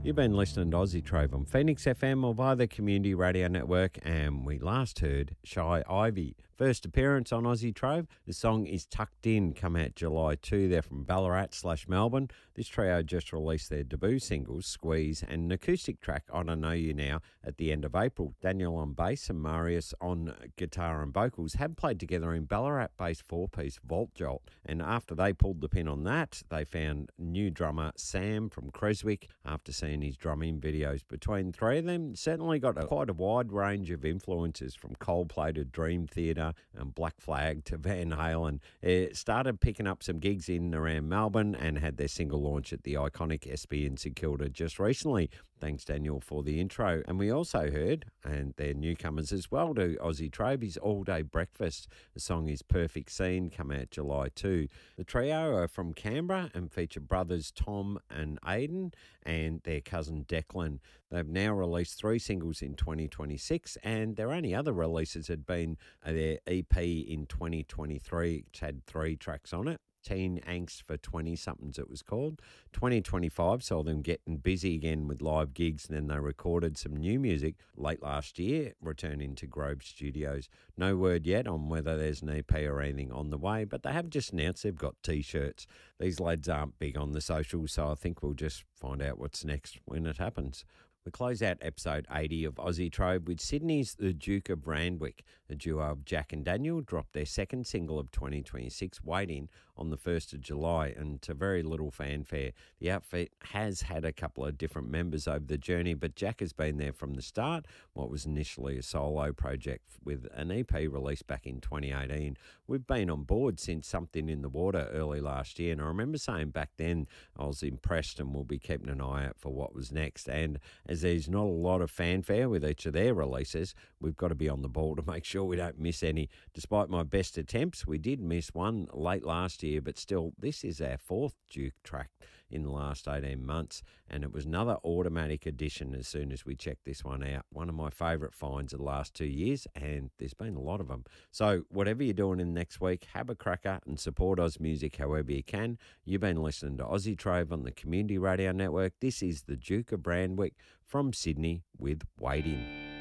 You've been listening to Aussie Trove on Phoenix FM or via the Community Radio Network, and we last heard Shy Ivy. First appearance on Aussie Trove. The song is Tucked In, come out July 2. They're from Ballarat/Melbourne. This trio just released their debut singles, Squeeze, and an acoustic track, I Don't Know You Now, at the end of April. Daniel on bass and Marius on guitar and vocals had played together in Ballarat-based four-piece Vault Jolt, and after they pulled the pin on that, they found new drummer Sam from Creswick after seeing his drumming videos. Between three of them, certainly got quite a wide range of influences, from Coldplay to Dream Theater and Black Flag to Van Halen. It started picking up some gigs in and around Melbourne and had their single launch at the iconic SB in St Kilda just recently. Thanks, Daniel, for the intro. And we also heard, and they're newcomers as well to Aussie Trove, All Day Breakfast. The song is Perfect Scene, come out July 2. The trio are from Canberra and feature brothers Tom and Aidan and their cousin Declan. They've now released 3 singles in 2026, and their only other releases had been their EP in 2023, which had 3 tracks on it. Teen Angst for 20-somethings it was called. 2025 saw them getting busy again with live gigs, and then they recorded some new music late last year, returning to Grove Studios. No word yet on whether there's an EP or anything on the way, but they have just announced they've got T-shirts. These lads aren't big on the socials, so I think we'll just find out what's next when it happens. We close out episode 80 of Aussie Trove with Sydney's The Duke of Randwick. The duo of Jack and Daniel dropped their second single of 2026, Waiting, on the 1st of July, and to very little fanfare. The outfit has had a couple of different members over the journey, but Jack has been there from the start, what was initially a solo project with an EP released back in 2018. We've been on board since Something in the Water early last year, and I remember saying back then I was impressed and we'll be keeping an eye out for what was next. And as there's not a lot of fanfare with each of their releases, we've got to be on the ball to make sure we don't miss any. Despite my best attempts, we did miss one late last year, but still, this is our 4th Duke track in the last 18 months, and it was another automatic addition as soon as we checked this one out. One of my favourite finds of the last 2 years, and there's been a lot of them. So whatever you're doing in the next week, have a cracker and support Oz music however you can. You've been listening to Aussie Trove on the Community Radio Network. This is the Duke of Randwick from Sydney with Waiting.